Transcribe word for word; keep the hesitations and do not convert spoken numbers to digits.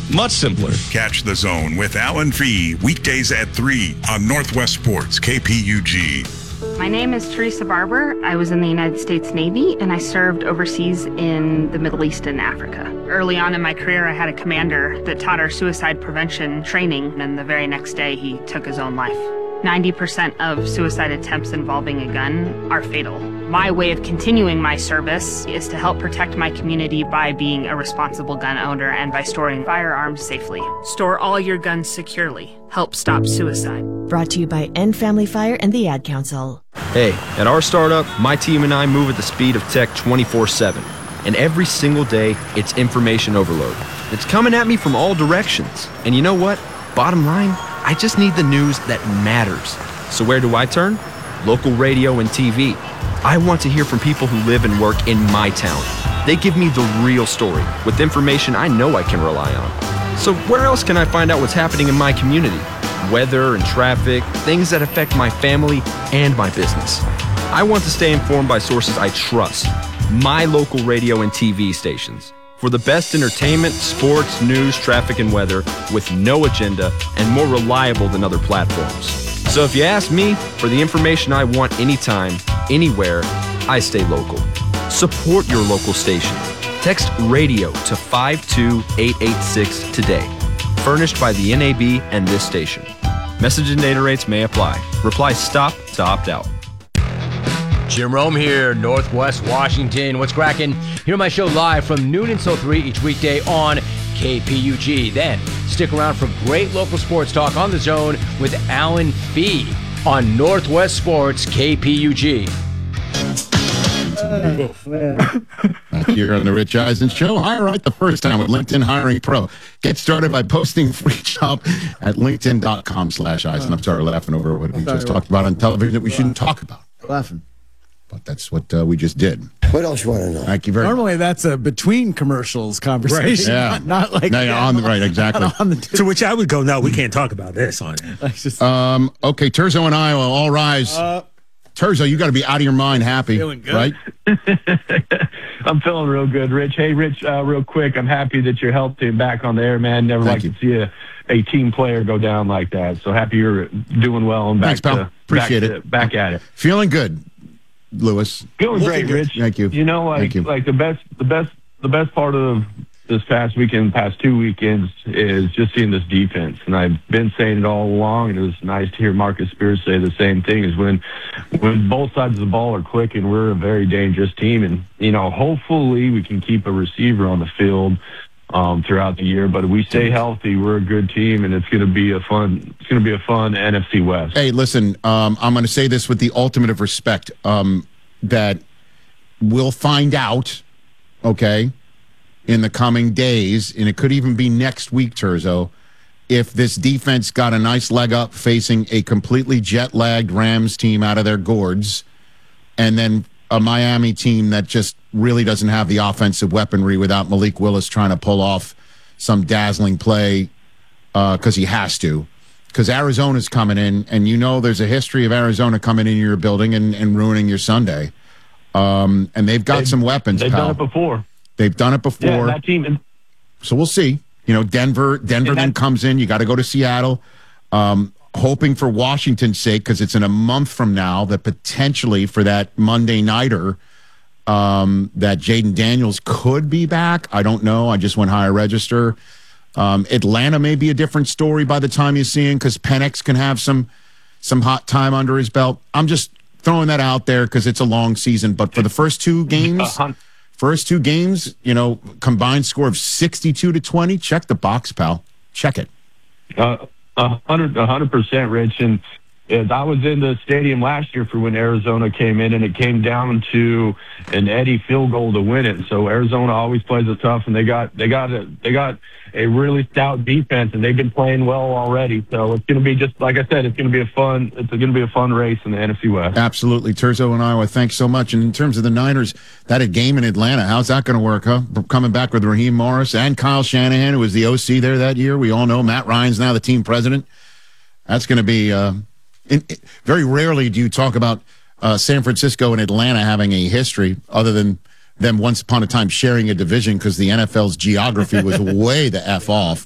Much simpler. Catch The Zone with Alan Fee weekdays at three on Northwest Sports K P U G. My name is Teresa Barber. I was in the United States Navy, and I served overseas in the Middle East and Africa. Early on in my career, I had a commander that taught our suicide prevention training, and the very next day, he took his own life. ninety percent of suicide attempts involving a gun are fatal. My way of continuing my service is to help protect my community by being a responsible gun owner and by storing firearms safely. Store all your guns securely. Help stop suicide. Brought to you by End Family Fire and the Ad Council. Hey, at our startup, my team and I move at the speed of tech twenty-four seven. And every single day, it's information overload. It's coming at me from all directions. And you know what? Bottom line, I just need the news that matters. So where do I turn? Local radio and T V. I want to hear from people who live and work in my town. They give me the real story with information I know I can rely on. So where else can I find out what's happening in my community? Weather and traffic, things that affect my family and my business. I want to stay informed by sources I trust. My local radio and T V stations. For the best entertainment, sports, news, traffic, and weather with no agenda and more reliable than other platforms. So if you ask me for the information I want anytime, anywhere, I stay local. Support your local station. Text radio to five two eight eight six today. Furnished by the N A B and this station. Message and data rates may apply. Reply STOP to opt out. Jim Rome here, Northwest Washington. What's cracking? Hear my show live from noon until three each weekday on K P U G. Then stick around for great local sports talk on The Zone with Alan Fee on Northwest Sports K P U G. Back here on the Rich Eisen Show. Hire right the first time with LinkedIn Hiring Pro. Get started by posting free job at linkedin.com slash Eisen. I'm sorry, laughing over what we just talked about on television that we shouldn't talk about. Laughing. But that's what uh, we just did. What else you want to know? Thank you very much. Normally that's a between commercials conversation, right. Yeah. not, not like no, yeah, on the right, exactly. On the to which I would go, no, we can't talk about this on it. Just, um, okay, Terzo and Iowa, all rise. Uh, Terzo, you got to be out of your mind happy, feeling good. Right? I'm feeling real good, Rich. Hey, Rich, uh, real quick, I'm happy that you're healthy and back on the air, man. Never Thank like you. to see a, a team player go down like that. So happy you're doing well and back Thanks, pal. to Appreciate back it. To, back at it. Feeling good, Lewis. Feeling great, Rich. Thank you. You know, like Thank you. like the best the best the best part of this past weekend, past two weekends, is just seeing this defense. And I've been saying it all along, and it was nice to hear Marcus Spears say the same thing, is when when both sides of the ball are clicking, we're a very dangerous team. And, you know, hopefully we can keep a receiver on the field um, throughout the year. But if we stay healthy, we're a good team, and it's going to be a fun it's going to be a fun N F C West. Hey, listen, um, I'm going to say this with the ultimate of respect, um, that we'll find out, okay, in the coming days, and it could even be next week, Terzo, if this defense got a nice leg up facing a completely jet-lagged Rams team out of their gourds, and then a Miami team that just really doesn't have the offensive weaponry without Malik Willis trying to pull off some dazzling play because uh, he has to. Because Arizona's coming in, and you know there's a history of Arizona coming in your building and, and ruining your Sunday. Um, and they've got They've- some weapons, They've pal. done it before. They've done it before. Yeah, that team. So we'll see. You know, Denver, Denver then comes in. You got to go to Seattle. Um, hoping for Washington's sake, because it's in a month from now, that potentially for that Monday nighter, um, that Jaden Daniels could be back. I don't know. I just went higher register. Um, Atlanta may be a different story by the time you see him, because Penix can have some some hot time under his belt. I'm just throwing that out there because it's a long season. But for the first two games. First two games, you know, combined score of sixty-two to twenty. Check the box, pal. Check it. Uh, a hundred, a hundred percent, Rich. And as I was in the stadium last year for when Arizona came in, and it came down to an Eddie field goal to win it. So Arizona always plays it tough, and they got they got a, they got a really stout defense, and they've been playing well already. So it's going to be just like I said, it's going to be a fun it's going to be a fun race in the N F C West. Absolutely, Terzo and Iowa. Thanks so much. And in terms of the Niners, that a game in Atlanta, how's that going to work, huh? Coming back with Raheem Morris and Kyle Shanahan, who was the O C there that year. We all know Matt Ryan's now the team president. That's going to be. Uh, in, in, very rarely do you talk about uh, San Francisco and Atlanta having a history other than them once upon a time sharing a division because the N F L's geography was way the F off.